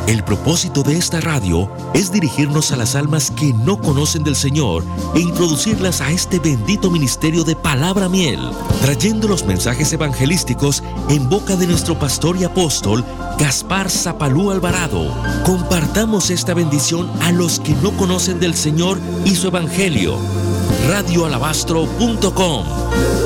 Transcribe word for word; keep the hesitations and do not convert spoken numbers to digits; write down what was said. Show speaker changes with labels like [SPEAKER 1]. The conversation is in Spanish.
[SPEAKER 1] El propósito de esta radio es dirigirnos a las almas que no conocen del Señor e introducirlas a este bendito ministerio de Palabra Miel, trayendo los mensajes evangelísticos en boca de nuestro pastor y apóstol Gaspar Zapalú Alvarado. Compartamos esta bendición a los que no conocen del Señor y su evangelio. radio alabastro punto com